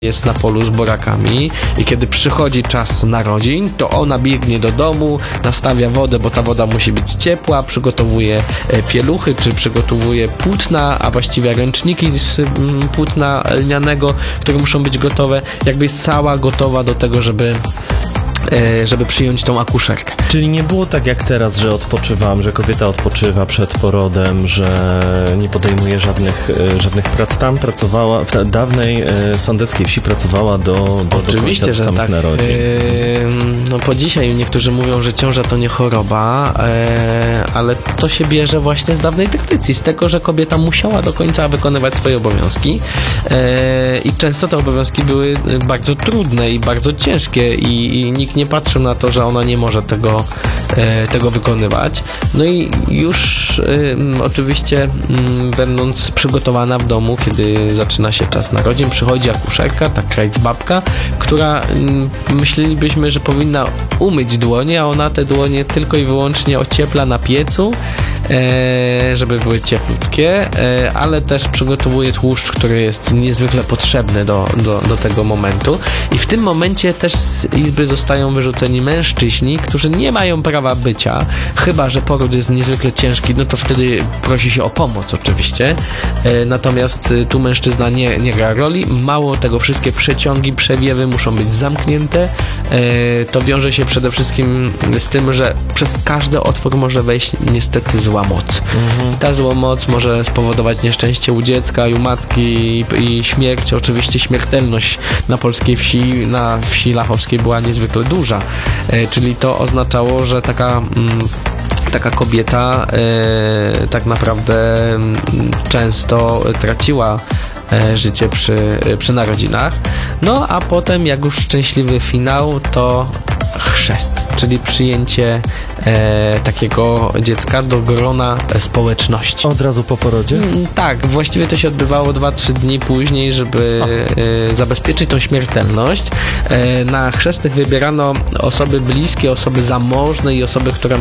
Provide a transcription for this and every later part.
jest na polu z borakami i kiedy przychodzi czas narodzin, to ona biegnie do domu, nastawia wodę, bo ta woda musi być ciepła, przygotowuje pieluchy, czy przygotowuje płótna, a właściwie ręczniki z płótna lnianego, które muszą być gotowe, jakby jest cała gotowa do tego, żeby przyjąć tą akuszerkę. Czyli nie było tak jak teraz, że odpoczywam, że kobieta odpoczywa przed porodem, że nie podejmuje żadnych prac. Tam pracowała, w dawnej sądeckiej wsi pracowała do Oczywiście, końca że samych tak. narodzin. No po dzisiaj niektórzy mówią, że ciąża to nie choroba, ale to się bierze właśnie z dawnej tradycji, z tego, że kobieta musiała do końca wykonywać swoje obowiązki i często te obowiązki były bardzo trudne i bardzo ciężkie i nikt nie patrzył na to, że ona nie może tego wykonywać. No i już oczywiście będąc przygotowana w domu, kiedy zaczyna się czas narodzin, przychodzi akuszerka, ta krajcbabka, która myślelibyśmy, że powinna umyć dłonie, a ona te dłonie tylko i wyłącznie ociepla na piecu, żeby były cieplutkie, ale też przygotowuje tłuszcz, który jest niezwykle potrzebny do tego momentu. I w tym momencie też z izby zostają wyrzuceni mężczyźni, którzy nie mają prawa bycia, chyba że poród jest niezwykle ciężki, no to wtedy prosi się o pomoc oczywiście. Natomiast tu mężczyzna nie gra roli. Mało tego, wszystkie przeciągi, przewiewy muszą być zamknięte. To wiąże się przede wszystkim z tym, że przez każdy otwór może wejść niestety zła moc. Ta zła moc może spowodować nieszczęście u dziecka i u matki i śmierć. Oczywiście śmiertelność na polskiej wsi, na wsi lachowskiej była niezwykle duża, czyli to oznaczało, że taka kobieta tak naprawdę często traciła życie przy narodzinach. No a potem, jak już szczęśliwy finał, to chrzest, czyli przyjęcie takiego dziecka do grona społeczności. Od razu po porodzie? Tak, właściwie to się odbywało 2-3 dni później, żeby zabezpieczyć tą śmiertelność. Na chrzestnych wybierano osoby bliskie, osoby zamożne i osoby, które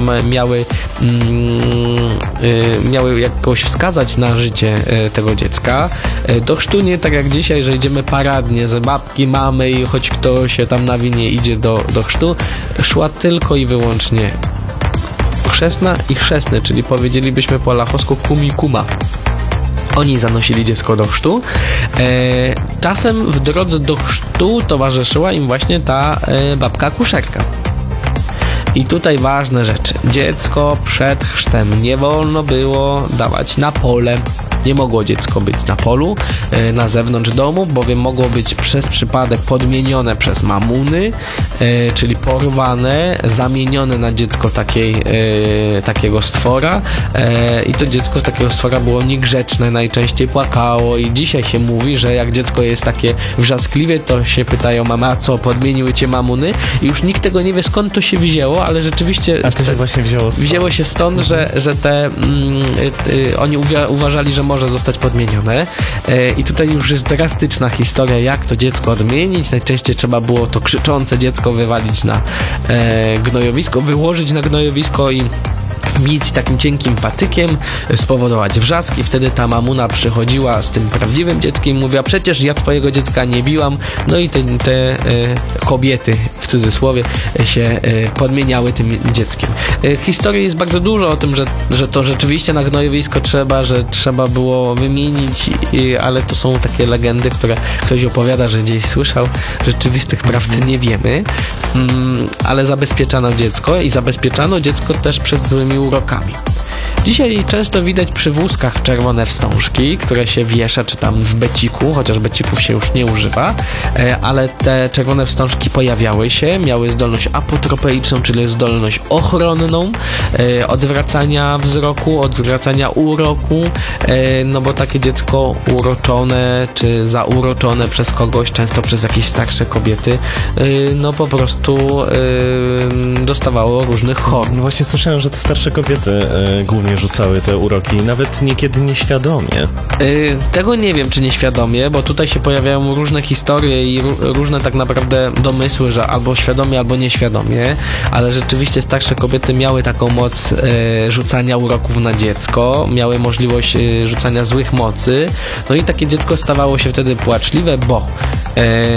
miały jakoś wskazać na życie tego dziecka. Do chrztu nie tak jak dzisiaj, że idziemy paradnie ze babki, mamy i choć kto się tam nawinie idzie do chrztu, szła tylko i wyłącznie chrzestna i chrzestny, czyli powiedzielibyśmy po lachowsku kum i kuma. Oni zanosili dziecko do chrztu. Czasem w drodze do chrztu towarzyszyła im właśnie ta babka akuszerka. I tutaj ważne rzeczy. Dziecko przed chrztem nie wolno było dawać na pole. Nie mogło dziecko być na polu, na zewnątrz domu, bowiem mogło być przez przypadek podmienione przez mamuny, czyli porwane, zamienione na dziecko takiego stwora i to dziecko takiego stwora było niegrzeczne, najczęściej płakało i dzisiaj się mówi, że jak dziecko jest takie wrzaskliwe, to się pytają mama, a co, podmieniły cię mamuny? I już nikt tego nie wie, skąd to się wzięło, ale rzeczywiście A to się właśnie wzięło się stąd, że oni uważali, że może zostać podmienione i tutaj już jest drastyczna historia, jak to dziecko odmienić. Najczęściej trzeba było to krzyczące dziecko wywalić na gnojowisko, wyłożyć na gnojowisko i bić takim cienkim patykiem, spowodować wrzask i wtedy ta mamuna przychodziła z tym prawdziwym dzieckiem i mówiła, przecież ja twojego dziecka nie biłam. No i te kobiety, w cudzysłowie, się podmieniały tym dzieckiem. Historii jest bardzo dużo o tym, że to rzeczywiście na gnojowisko trzeba było wymienić, ale to są takie legendy, które ktoś opowiada, że gdzieś słyszał. Rzeczywistych prawd nie wiemy, ale zabezpieczano dziecko i zabezpieczano dziecko też przed złymi urokami. Dzisiaj często widać przy wózkach czerwone wstążki, które się wiesza, czy tam w beciku, chociaż becików się już nie używa, ale te czerwone wstążki pojawiały się, miały zdolność apotropeiczną, czyli zdolność ochronną, odwracania wzroku, odwracania uroku, no bo takie dziecko uroczone, czy zauroczone przez kogoś, często przez jakieś starsze kobiety, no po prostu dostawało różnych chorób. No właśnie słyszałem, że te starsze kobiety głównie rzucały te uroki, nawet niekiedy nieświadomie. Tego nie wiem, czy nieświadomie, bo tutaj się pojawiają różne historie i różne tak naprawdę domysły, że albo świadomie, albo nieświadomie, ale rzeczywiście starsze kobiety miały taką moc rzucania uroków na dziecko, miały możliwość rzucania złych mocy, no i takie dziecko stawało się wtedy płaczliwe, bo